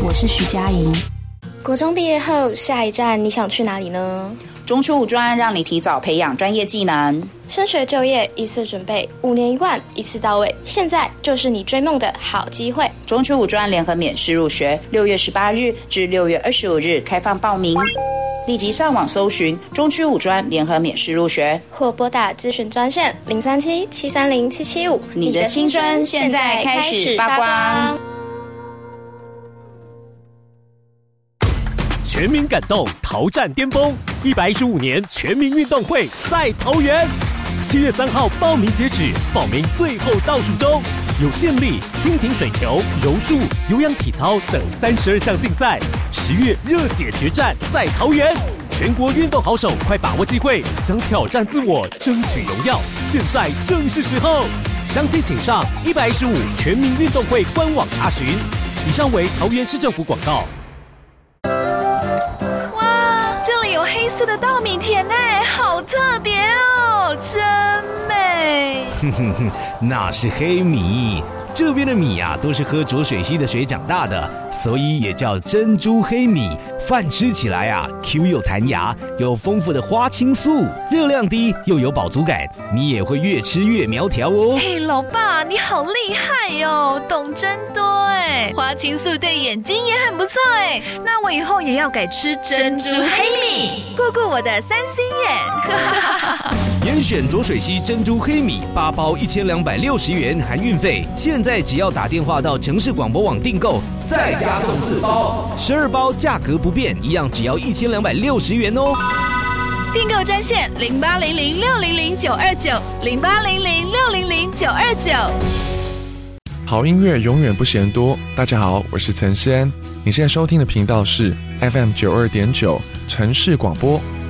我是徐佳莹。 国中毕业后，下一站你想去哪里呢？ 中区五专让你提早培养专业技能， 升学就业一次准备，5年1贯，一次到位。现在就是你追梦的好机会。 中区五专联合免试入学，6月18日至6月25日开放报名，立即上网搜寻中区五专联合免试入学， 或拨打咨询专线037-730-775。 你的青春现在开始发光。 全民感动，桃战巅峰，115年全民运动会在桃园。7月3号报名截止，报名最后倒数中，有健力、轻艇水球、柔术、有氧体操等32项竞赛。10月热血决战在桃园，全国运动好手快把握机会，想挑战自我，争取荣耀，现在正是时候。详情请上115全民运动会官网查询。以上为桃园市政府广告。 这里有黑色的稻米田呢，好特别哦，真美。 那是黑米，这边的米啊都是喝浊水溪的水长大的，所以也叫珍珠黑米。饭吃起来啊 Q 又弹牙，有丰富的花青素，热量低又有饱足感，你也会越吃越苗条哦。 嘿，老爸，你好厉害哦，懂真多哎。花青素对眼睛也很不错哎，那我以后也要改吃珍珠黑米，顾顾我的3星眼。 严选浊水溪珍珠黑米8包1260元含运费，现在只要打电话到城市广播网订购，再加送4包，12包价格不变，一样只要1260元哦。 订购专线0800-600-929，0800-600-929。 好音乐永远不嫌多。大家好，我是陈诗安，你现在收听的频道是 FM 92.9城市广播。